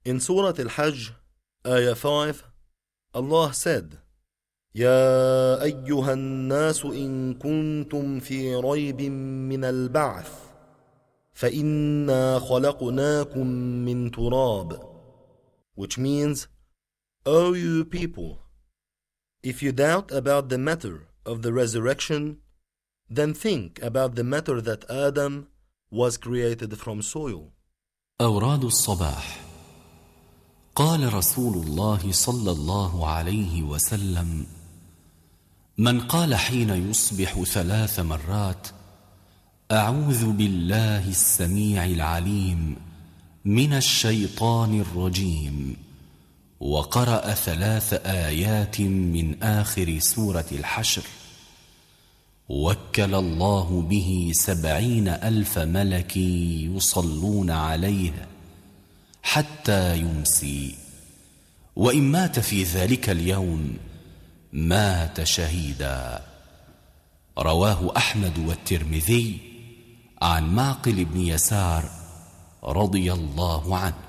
In Surah Al-Hajj, Ayah 5, Allah said, يا أيها الناس إن كنتم في ريب من البعث فإنا خلقناكم من تراب, which means, O you people, if you doubt about the matter of the resurrection, then think about the matter that Adam was created from soil. أوراد الصباح. قال رسول الله صلى الله عليه وسلم: من قال حين يصبح 3 مرات: أعوذ بالله السميع العليم من الشيطان الرجيم، وقرأ 3 آيات من آخر سورة الحشر، وكل الله به 70,000 ملك يصلون عليه حتى يمسي، وإن مات في ذلك اليوم مات شهيدا. رواه أحمد والترمذي عن معقل بن يسار رضي الله عنه.